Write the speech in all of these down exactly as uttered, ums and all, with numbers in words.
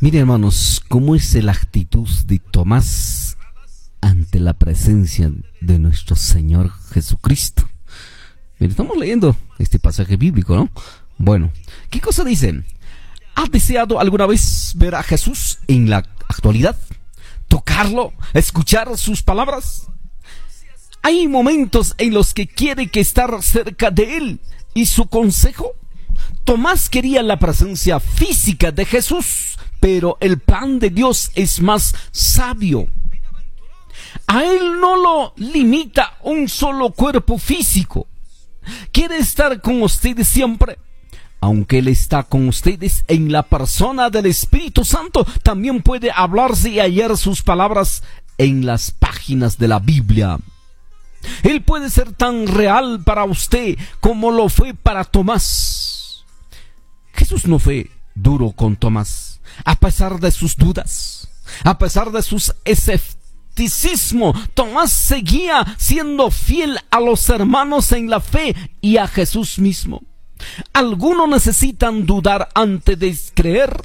Mire, hermanos, cómo es la actitud de Tomás ante la presencia de nuestro Señor Jesucristo. Mire, estamos leyendo este pasaje bíblico, ¿no? Bueno, ¿qué cosa dice? ¿Has deseado alguna vez ver a Jesús en la actualidad? ¿Tocarlo? ¿Escuchar sus palabras? Hay momentos en los que quiere que estar cerca de Él y su consejo. Tomás quería la presencia física de Jesús, pero el plan de Dios es más sabio. A Él no lo limita un solo cuerpo físico. Quiere estar con ustedes siempre. Aunque Él está con ustedes en la persona del Espíritu Santo, también puede hablarse y hallar sus palabras en las páginas de la Biblia. Él puede ser tan real para usted como lo fue para Tomás. Jesús no fue duro con Tomás, a pesar de sus dudas, a pesar de sus escepticismo. Tomás seguía siendo fiel a los hermanos en la fe y a Jesús mismo. ¿Algunos necesitan dudar antes de creer?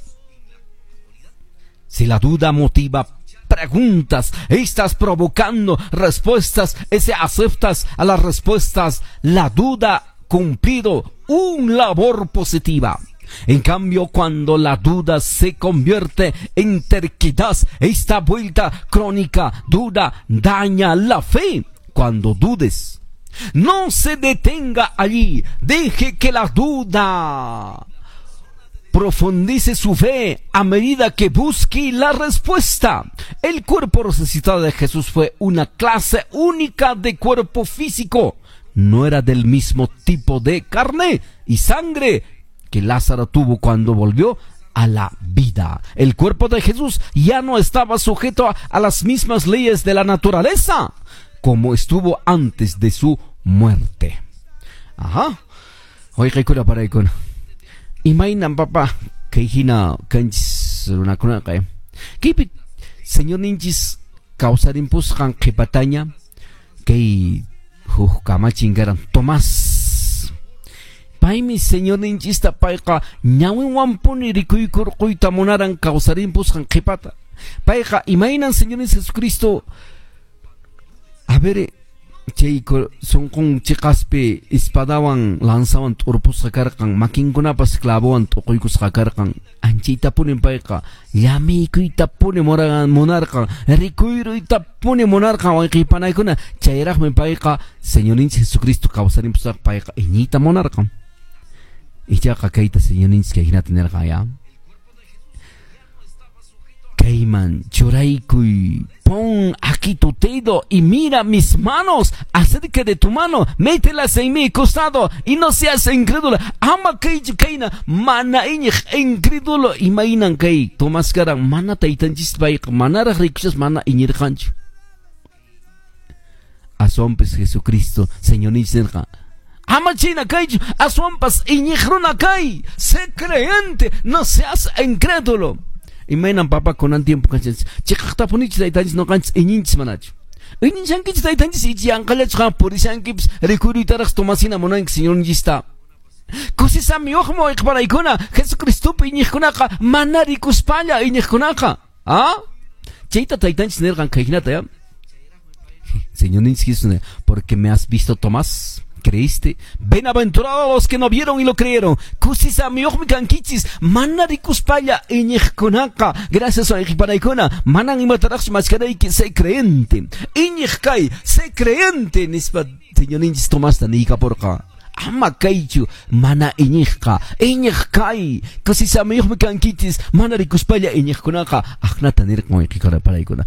Si la duda motiva preguntas, estás provocando respuestas, y si aceptas a las respuestas, la duda cumplido una labor positiva. En cambio, cuando la duda se convierte en terquedad, esta vuelta crónica, duda, daña la fe. Cuando dudes, no se detenga allí, deje que la duda profundice su fe a medida que busque la respuesta. El cuerpo resucitado de Jesús fue una clase única de cuerpo físico. No era del mismo tipo de carne y sangre que Lázaro tuvo cuando volvió a la vida. El cuerpo de Jesús ya no estaba sujeto a, a las mismas leyes de la naturaleza como estuvo antes de su muerte. Ajá. Hoy recuerda para icon. Imainan papa kay hina kanchis runa kuna kay. Kipit Señor ninchis kausarin pus kan kipatanya kay huh kamachingaran Tomás. Paimi Señor ninchista payqa ñawin wampuni rikuykurquyta munaran kausarin pus kan kipata. Payqa imainan Señor Jesucristo. A ver, chayko son con chicaspe espadawan lanzawan turpus sakarkan makinkunapas clavowan tuquykus sakarkan anchita punen payqa llamikuyta pune moragan monarca rikuyruita pune monarca wanqipanaykuna chayraqmi payqa Señorinchis Jesucristo kawsarinpusaq payqa iñita monarca ichaqa kayta Señorinchis kayhina tenerqa ya Kayman churaykuy pon aquí tu dedo y mira mis manos, acerca de tu mano, mételas en mi costado y no seas incrédulo. Ama kay kayna mana iñik incrédulo imainan kay Tomás karan mana taytanchis bayq manara rikuchas mana iñirqanchu. Asompes Jesucristo Señorinchis ama china kaychu asompas iñikruna kay, sé creyente, no seas incrédulo. Imainan papa konan tiempo kanchis chikaqta punichis taytanchis no kanchis iñinchis manachu iñinchankichis taytanchis ichi anqalachqa purishankipis rikuyritaraq Tomasina monanki Señorinchista kusisami uqmo iqparaykuna Jesucristupi iñiqkunaqa mana rikuspalla iñiqkunaqa ¿ah? Chayta taytanchis nirqan kayhinata ya Señorinchis porque me has visto Tomás ¿creíste? Bienaventurados los que no vieron y lo creyeron. Kusisami uqmi kankichis mana rikuspalla iñiqkunaqa gracias a iqiparaykuna manan imataraqchu maskarayki sé creyente iñiqkay sé creyente nispa Señorinchis Tomasta niykapurqa ama kaychu mana iñiqqa iñiqkay kusisami uqmi kankichis mana rikuspalla iñiqkunaqa aqnata nirqan iqiparaykuna